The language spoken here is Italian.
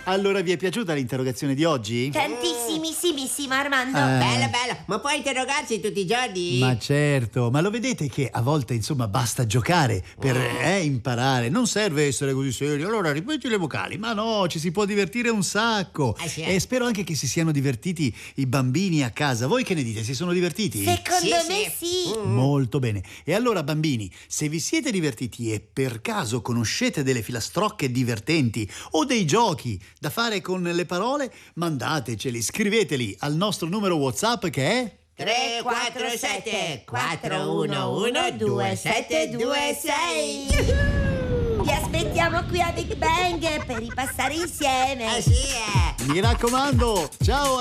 Allora, vi è piaciuta l'interrogazione di oggi? Tantissimissima, Armando. Bello, bello. Ma puoi interrogarsi tutti i giorni? Ma certo, ma lo vedete che a volte, insomma, basta giocare per imparare. Non serve essere così seri. Allora, ripeti le vocali. Ma no, ci si può divertire un sacco. Sì. E spero anche che si siano divertiti i bambini a casa. Voi che ne dite? Si sono divertiti? Secondo me sì. Molto bene. E allora, bambini, se vi siete divertiti e per caso conoscete delle filastrocche divertenti o dei giochi da fare con le parole, mandateceli, scriveteli al nostro numero WhatsApp che è 347 411 2726. Vi aspettiamo qui a Big Bang per ripassare insieme. Sì, Mi raccomando, ciao!